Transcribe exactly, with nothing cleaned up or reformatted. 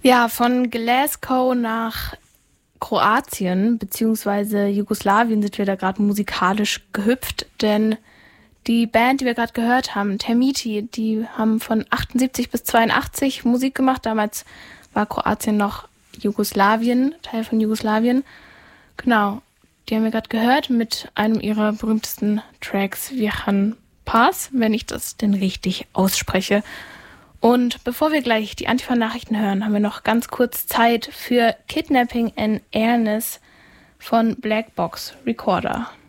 Ja, von Glasgow nach Kroatien bzw. Jugoslawien sind wir da gerade musikalisch gehüpft, denn die Band, die wir gerade gehört haben, Termiti, die haben von achtundsiebzig bis zweiundachtzig Musik gemacht. Damals war Kroatien noch Jugoslawien, Teil von Jugoslawien. Genau, die haben wir gerade gehört mit einem ihrer berühmtesten Tracks, Viajan Paz, wenn ich das denn richtig ausspreche. Und bevor wir gleich die Antifa-Nachrichten hören, haben wir noch ganz kurz Zeit für Kidnapping and Airness von Black Box Recorder.